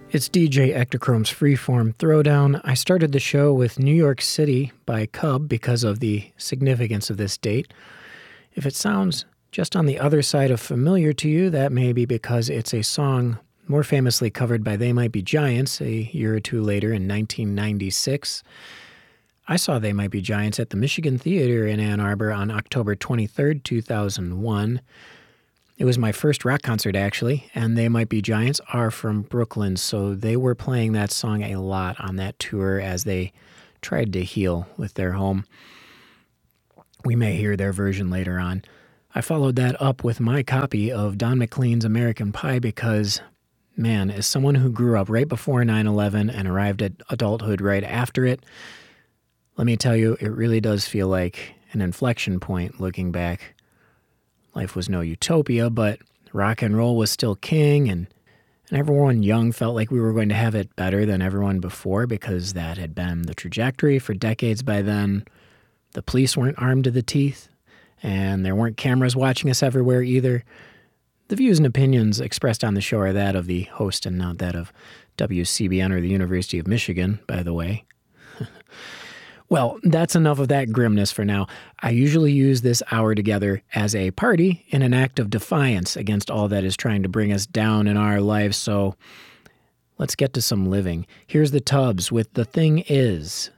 It's DJ Ectochrome's Freeform Throwdown. I started the show with New York City by Cub because of the significance of this date. If it sounds just on the other side of familiar to you, that may be because it's a song more famously covered by They Might Be Giants a year or two later in 1996. I saw They Might Be Giants at the Michigan Theater in Ann Arbor on October 23rd, 2001. It was my first rock concert, actually, and They Might Be Giants are from Brooklyn, so they were playing that song a lot on that tour as they tried to heal with their home. We may hear their version later on. I followed that up with my copy of Don McLean's American Pie because, man, as someone who grew up right before 9/11 and arrived at adulthood right after it, let me tell you, it really does feel like an inflection point looking back. Life was no utopia, but rock and roll was still king, and everyone young felt like we were going to have it better than everyone before because that had been the trajectory for decades by then. The police weren't armed to the teeth, and there weren't cameras watching us everywhere either. The views and opinions expressed on the show are that of the host and not that of WCBN or the University of Michigan, by the way. Well, that's enough of that grimness for now. I usually use this hour together as a party in an act of defiance against all that is trying to bring us down in our lives, so let's get to some living. Here's the Tubs with The Thing Is.